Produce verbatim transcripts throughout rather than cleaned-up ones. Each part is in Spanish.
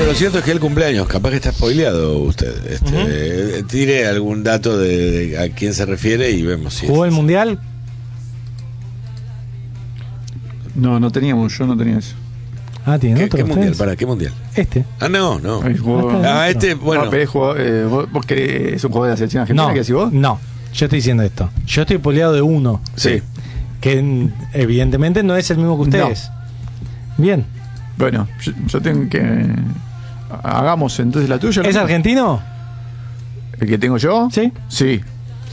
Bueno, lo cierto es que el cumpleaños, capaz que está spoileado usted. Este, uh-huh. Tire algún dato de, de a quién se refiere y vemos si. ¿Jugó el mundial? No, no teníamos, yo no tenía eso. Ah, ¿tiene ¿Qué, otro? ¿qué mundial? ¿Ustedes? ¿Para qué mundial? Este. Ah, no, no. Jugó... Ah, este, bueno. No, pero es jugó, eh, vos, vos querés, es un jugador de la selección argentina, No, ¿qué decís vos? no, yo estoy diciendo esto. Yo estoy spoileado de uno. Sí. Que evidentemente no es el mismo que ustedes. No. Bien. Bueno, yo, yo tengo que... Hagamos entonces la tuya. ¿Es ¿no? argentino? ¿El que tengo yo? Sí. Sí.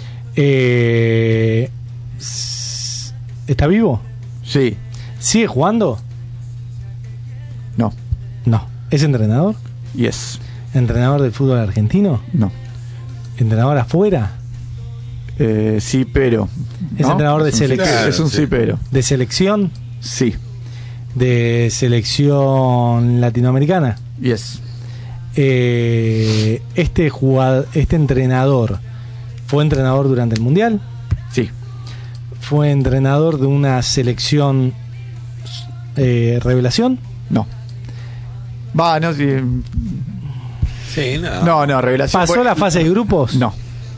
Eh, ¿Está vivo? Sí. ¿Sigue jugando? No. No. ¿Es entrenador? Yes. ¿Entrenador del fútbol argentino? No. ¿Entrenador afuera? Eh, sí, pero. ¿Es ¿no? entrenador de es selección? Claro, es un sí, pero. ¿De selección? Sí. ¿De selección latinoamericana? Yes. Eh, este jugador, este entrenador fue entrenador durante el mundial. Sí. Fue entrenador de una selección eh, revelación. No. Va, no, sí. Sí, no. No, no, revelación. ¿Pasó fue... la fase de grupos? No.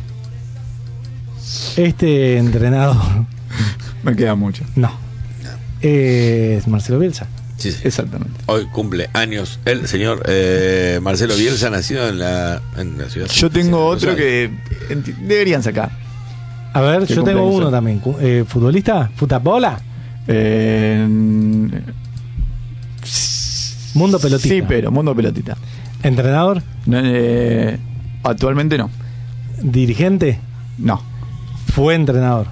Este entrenador. Me queda mucho. No. Es Marcelo Bielsa. Sí, sí. Exactamente. Hoy cumple años el señor eh, Marcelo Bielsa, nacido en la, en la ciudad. Yo tengo sí, otro que enti- deberían sacar. A ver, yo tengo uno eso? también. Eh, ¿Futbolista? ¿Futabola? Eh, Mundo pelotita. Sí, pero mundo pelotita. ¿Entrenador? No, eh, actualmente no. ¿Dirigente? No. ¿Fue entrenador?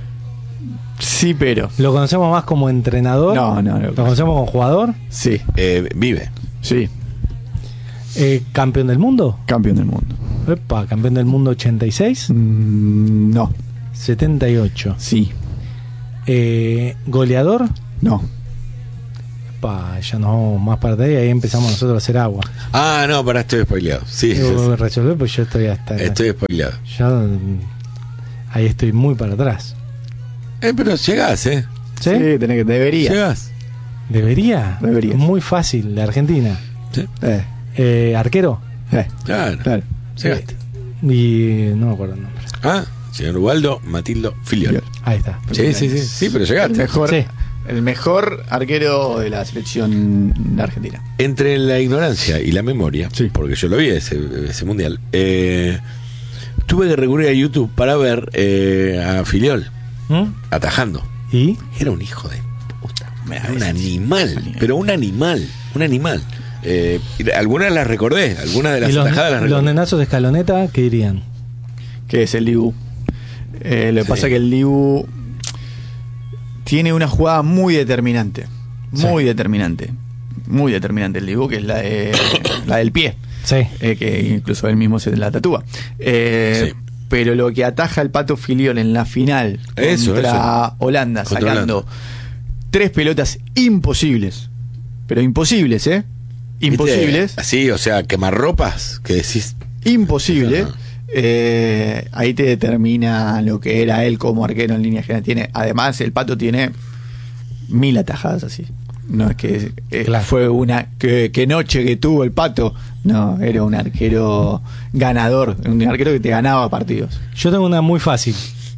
Sí, pero. ¿Lo conocemos más como entrenador? No, no, no. ¿Lo conocemos como jugador? Sí. Eh, vive. Sí. Eh, ¿Campeón del mundo? Campeón del mundo. Epa, ¿campeón del mundo ochenta y seis? Mm, no. setenta y ocho. Sí. Eh, ¿Goleador? No. Epa, ya nos vamos más para ahí, ahí empezamos nosotros a hacer agua. Ah, no, pará, estoy spoileado. Sí, sí, Yo sí. resolver, pues yo estoy hasta... Estoy spoileado. Ya, ahí estoy muy para atrás. Eh, pero llegás, ¿eh? ¿Sí? Sí, tenés que, debería. Llegás. ¿Debería? Deberías. Muy fácil, de Argentina. Sí. Eh, Eh, ¿Arquero? eh, Claro. claro. Llegaste. Y no me acuerdo el nombre. Ah, señor Ubaldo Matildo Filiol. Ahí está. Sí, sí, sí, sí, pero El llegaste. mejor, Sí. el mejor arquero de la selección de Argentina. Entre la ignorancia y la memoria, Sí. porque yo lo vi ese, ese mundial, eh, tuve que recurrir a YouTube para ver eh, a Filiol ¿Mm? atajando. ¿Y? Era un hijo de puta, un animal, pero un animal, un animal. Eh, algunas las recordé, algunas de las ¿Y los, atajadas las los recordé. nenazos de Escaloneta qué dirían? Que es el Dibu. Eh, lo que Sí. pasa es que el Dibu tiene una jugada muy determinante. Muy Sí. determinante. Muy determinante el Dibu, que es la, de, la del pie. Sí. Eh, que incluso él mismo se la tatúa. Eh, Sí. Pero lo que ataja el Pato Filiol en la final Eso, contra eso. Holanda, Contra sacando Holanda. tres pelotas imposibles. Pero imposibles, ¿eh? Imposibles. ¿Viste? Así, o sea, quemarropas, que decís. Imposible. Ajá. Eh, ahí te determina lo que era él como arquero en línea general. Tiene, además, el Pato tiene mil atajadas así. No es que eh, Claro. fue una que, que noche que tuvo el Pato. No, era un arquero ganador, un arquero que te ganaba partidos. Yo tengo una muy fácil.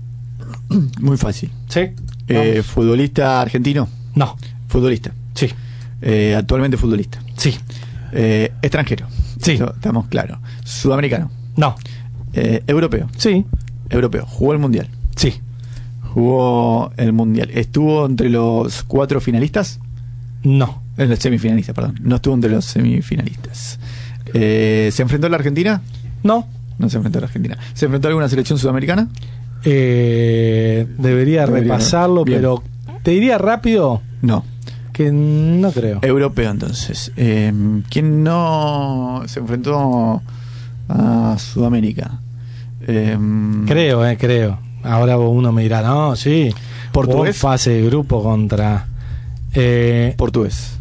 Muy fácil. ¿Sí? Eh, futbolista argentino. No. Futbolista. Sí. Eh, actualmente futbolista. Sí. Eh, extranjero. Sí. Eso estamos claros. Sudamericano. No. Eh, europeo. Sí. Europeo. Jugó el mundial. Sí. Jugó el mundial. ¿Estuvo entre los cuatro finalistas? No. En los semifinalistas, perdón. No estuvo entre los semifinalistas. Eh, ¿Se enfrentó a la Argentina? No. No se enfrentó a la Argentina. ¿Se enfrentó a alguna selección sudamericana? Eh, debería, Debería, repasarlo, bien. pero te diría rápido No. que no creo. Europeo, entonces. Eh, ¿Quién no se enfrentó a Sudamérica? Eh, Creo, eh, creo. Ahora uno me dirá, no, sí. ¿Portugués? Jugó fase de grupo contra... Eh, Portugués.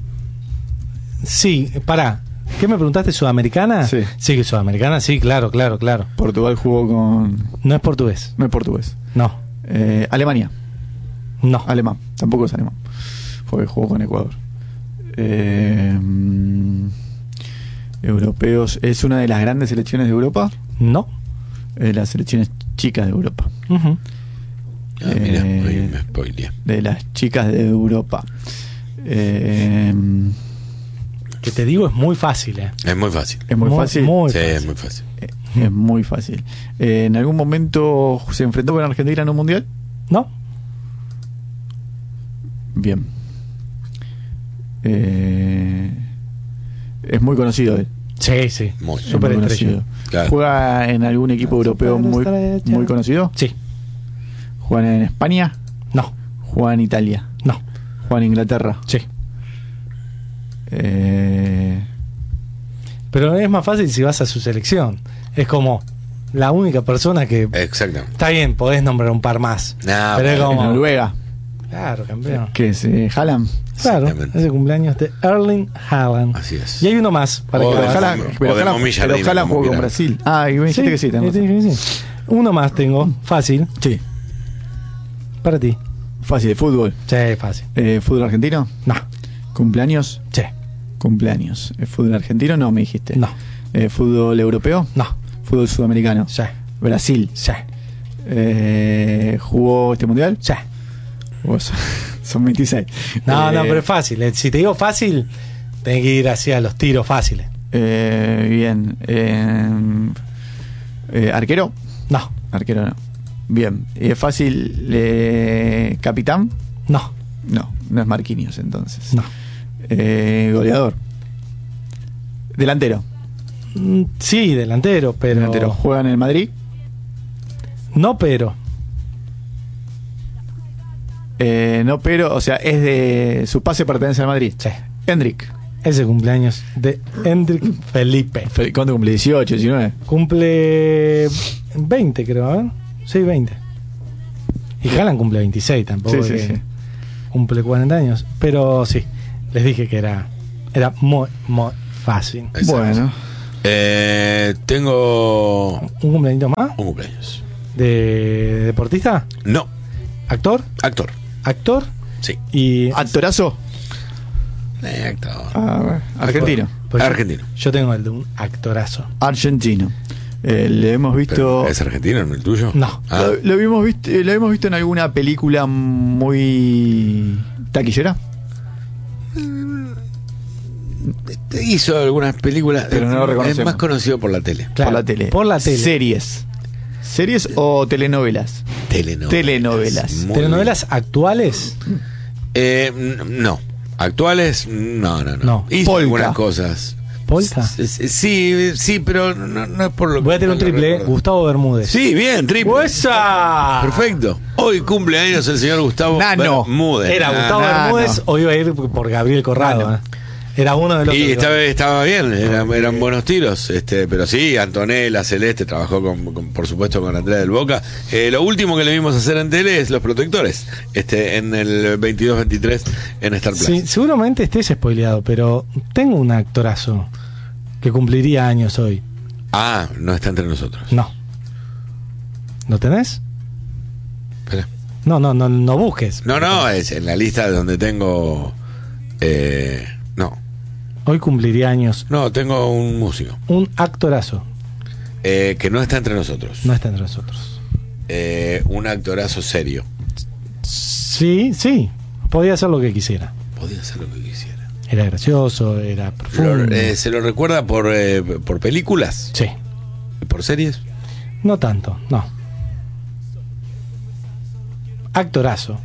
sí, pará. ¿Qué me preguntaste? ¿Sudamericana? Sí. Sí, que sudamericana, sí, claro, claro, claro. Portugal jugó con... No es portugués. No es portugués. No, Eh, Alemania. no. Alemán. Tampoco es alemán. Fue jugó con Ecuador. Eh, Europeos. ¿Es una de las grandes selecciones de Europa? No. De las selecciones chicas de Europa. Uh-huh. Ah, mira, Eh, ahí me spoileé. De las chicas de Europa. Eh, Que te digo, es muy fácil, ¿eh? Es muy fácil. es muy, fácil. Muy Sí, fácil. es muy fácil. Eh, es muy fácil. Eh, ¿En algún momento se enfrentó con Argentina en un mundial? ¿No? Bien. Eh, es muy conocido él. Sí, sí. Muy. Es Súper muy estrella. conocido. Claro. ¿Juega en algún equipo europeo muy, Superestrella. muy conocido? Sí. ¿Juega en España? No. ¿Juega en Italia? No. ¿Juega en Inglaterra? Sí. Eh, Pero es más fácil si vas a su selección. Es como la única persona que... Exactamente. Está bien, podés nombrar un par más. No, pero es en como... Noruega. Claro, campeón. ¿Qué es? Eh, ¿Haaland? Claro, Exactamente. es el cumpleaños de Erling Haaland. Así es. Y hay uno más para O que de lo hagas. Haaland, o pero de Haaland, Momi pero Jardine, Haaland como jugó con quieras. Brasil. Ah, y me dijiste que sí, tenés te razón. dije que sí. Uno más tengo, fácil, Sí, para ti. fácil de fútbol. Sí, fácil. Eh, ¿Fútbol argentino? No, ¿Cumpleaños? sí, Cumpleaños. Eh, ¿Fútbol argentino? No, me dijiste. no, Eh, ¿Fútbol europeo? no, ¿Fútbol sudamericano? sí, ¿Brasil? sí, Eh, ¿Jugó este mundial? sí. Oh, son, son veintiséis. No, Eh, no, pero es fácil. Eh, Si te digo fácil, tenés que ir hacia los tiros fáciles. eh, bien. Eh, eh, ¿Arquero? No, Arquero no. Bien. ¿Y es fácil? Eh, ¿Capitán? no, No, no es Marquinhos entonces. no. Eh, ¿Goleador? ¿Delantero? Mm, Sí, delantero, pero... Delantero. ¿Juega en el Madrid? No, pero... Eh, no, pero, o sea, es de. Su pase pertenece al Madrid. Sí, Hendrik. es el cumpleaños de Hendrik Felipe. Fe- ¿Cuánto cumple? ¿dieciocho, diecinueve? Cumple veinte, creo, a ver. Sí, veinte. Y Haaland cumple veintiséis, tampoco. Sí, es sí, que sí. Cumple cuarenta años. Pero sí, les dije que era, era muy, muy fácil. Exacto. Bueno. Eh, tengo ¿Un cumpleaños más? un cumpleaños. ¿De deportista? No, ¿Actor? actor. ¿Actor? Sí. Y. ¿Actorazo? Eh, actor. Ah, bueno. Argentino. Pues yo- Argentino. Yo tengo el de un actorazo. Argentino. Eh, le hemos visto. Pero, ¿es argentino, no el tuyo? No. Ah, Lo, lo habíamos visto, eh, lo habíamos visto en alguna película muy taquillera. hizo algunas películas, Pero no lo es reconocemos. más conocido por la tele. Claro, por la tele. por la tele. Series. ¿Series o telenovelas? Telenovelas. Telenovelas. Muy ¿Telenovelas actuales? bien. Eh, n- no. ¿Actuales? No, no, no. No. Hizo Polka. algunas cosas. ¿Polka? S- s- Sí, sí, pero no, no es por lo que. Voy a tener un no lo triple, ¿eh? recuerdo. Gustavo Bermúdez. Sí, bien, triple. ¡Esa! Perfecto. Hoy cumple años el señor Gustavo Nano. Bermúdez. Era Gustavo no, Bermúdez no. o iba a ir por Gabriel Corrado. Nano. ¿eh? Era uno de los Y que- estaba, estaba bien, eran, eran buenos tiros, este, pero sí, Antonella, Celeste, trabajó con, con- por supuesto con Andrea del Boca. Eh, lo último que le vimos hacer en tele es Los Protectores, este, en el veintidós veintitrés en Star Plus. Sí, seguramente estés spoileado, pero tengo un actorazo que cumpliría años hoy. Ah, no está entre nosotros. No. ¿Lo tenés? Espera. No, no, no, no busques. No, no, es en la lista donde tengo. Eh, no, Hoy cumpliría años no, tengo un músico un actorazo. eh, que no está entre nosotros. No está entre nosotros. Eh, un actorazo serio. Sí, sí. Podía hacer lo que quisiera. Podía hacer lo que quisiera. Era gracioso, era profundo. Lo- eh, ¿Se lo recuerda por, eh, por películas? Sí. ¿Por series? No tanto, no. Actorazo.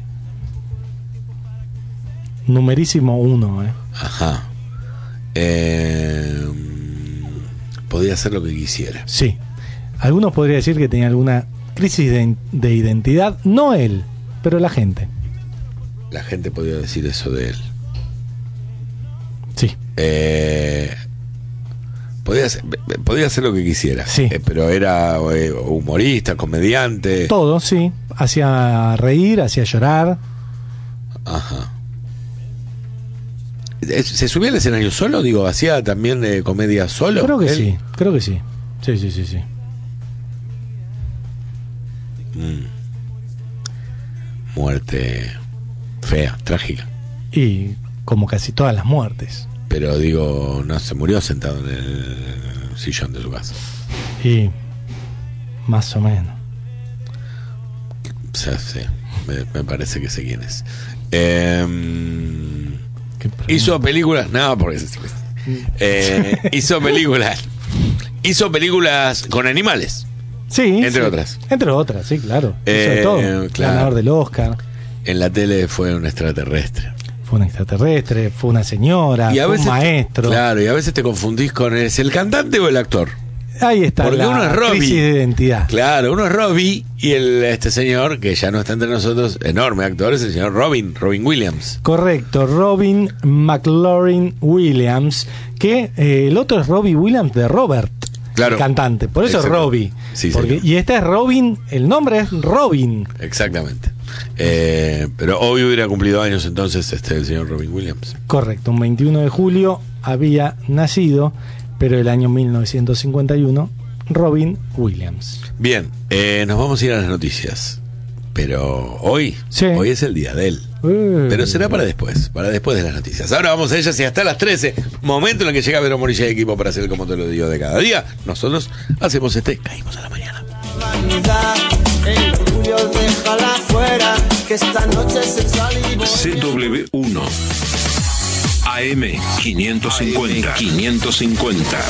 Numerísimo uno, eh. Ajá. Eh, podía hacer lo que quisiera. Sí. Algunos podrían decir que tenía alguna crisis de, de identidad. No él, pero la gente. La gente podía decir eso de él. Sí. Eh, podía, hacer, podía hacer lo que quisiera. Sí. Eh, pero era eh, humorista, comediante. Todo, sí. Hacía reír, hacía llorar. Ajá. Eh, ¿Se subía al escenario solo? Digo, ¿hacía también eh, comedia solo? Creo que él? sí, creo que sí. Sí, sí, sí, sí. Mm. Muerte fea, trágica. Y como casi todas las muertes. pero digo, no se murió sentado en el sillón de su casa. Y más o menos. O sea, sí, me, me parece que sé quién es. Eh, hizo películas, no, porque eh, hizo películas, hizo películas con animales. Sí, entre sí. otras. Entre otras, sí, claro. Eh, Hizo de todo. claro. Ganador del Oscar. En la tele fue un extraterrestre. Fue un extraterrestre, fue una señora, Y a fue veces, un maestro. Claro, y a veces te confundís con ¿es el cantante o el actor? Ahí está Porque la uno es Robbie. crisis de identidad. Claro, uno es Robbie y el este señor, que ya no está entre nosotros, enorme actor, es el señor Robin, Robin Williams. Correcto, Robin McLaurin Williams, que eh, el otro es Robbie Williams de Robert, Claro. el cantante. Por eso es Exacto. Robbie. Sí, Porque, señor. y este es Robin, el nombre es Robin. Exactamente. Eh, pero hoy hubiera cumplido años entonces este el señor Robin Williams. Correcto, un veintiuno de julio había nacido, pero el año mil novecientos cincuenta y uno, Robin Williams. Bien, eh, nos vamos a ir a las noticias. Pero hoy, Sí. hoy es el día de él. Eh. Pero será para después, para después de las noticias. Ahora vamos a ellas y hasta las trece, momento en el que llega Vero Morilla y equipo para hacer como te lo digo de cada día. Nosotros hacemos este Caímos a la mañana. El orgullo déjala fuera, que esta noche es sexual y C W uno A M quinientos cincuenta quinientos cincuenta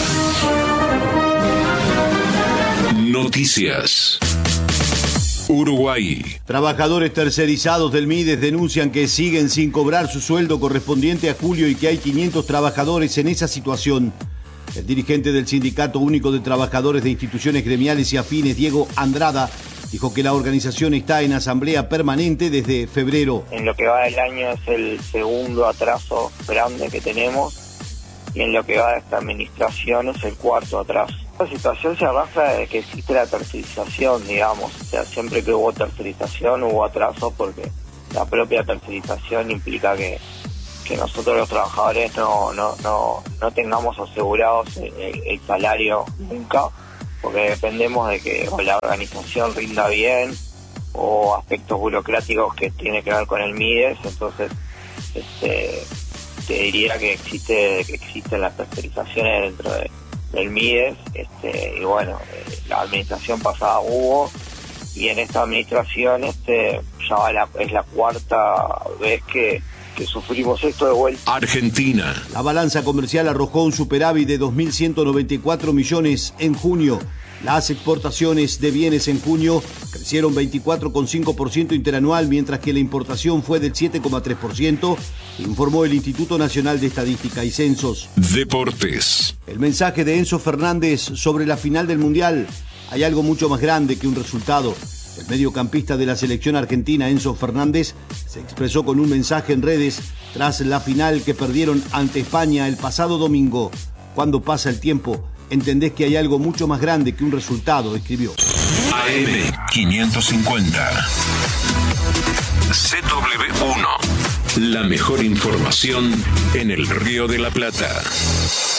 Noticias. Uruguay. Trabajadores tercerizados del Mides denuncian que siguen sin cobrar su sueldo correspondiente a julio y que hay quinientos trabajadores en esa situación. El dirigente del Sindicato Único de Trabajadores de Instituciones Gremiales y Afines, Diego Andrada, dijo que la organización está en asamblea permanente desde febrero. En lo que va del año es el segundo atraso grande que tenemos y en lo que va de esta administración es el cuarto atraso. La situación se arrastra de que existe la tercerización, digamos, o sea, siempre que hubo tercerización hubo atraso porque la propia tercerización implica que, que nosotros los trabajadores no, no, no, no tengamos asegurados el, el salario nunca, porque dependemos de que o la organización rinda bien o aspectos burocráticos que tienen que ver con el Mides, entonces este, te diría que existe que existen las tercerizaciones dentro de del Mides, este, y bueno, eh, la administración pasada hubo, y en esta administración este ya va la, es la cuarta vez que, que sufrimos esto de vuelta. Argentina. La balanza comercial arrojó un superávit de dos mil ciento noventa y cuatro millones en junio. Las exportaciones de bienes en junio crecieron veinticuatro coma cinco por ciento interanual, mientras que la importación fue del siete coma tres por ciento, informó el Instituto Nacional de Estadística y Censos. Deportes. El mensaje de Enzo Fernández sobre la final del Mundial. Hay algo mucho más grande que un resultado. El mediocampista de la selección argentina, Enzo Fernández, se expresó con un mensaje en redes tras la final que perdieron ante España el pasado domingo. Cuando pasa el tiempo, entendés que hay algo mucho más grande que un resultado, escribió. A M quinientos cincuenta C W uno La mejor información en el Río de la Plata.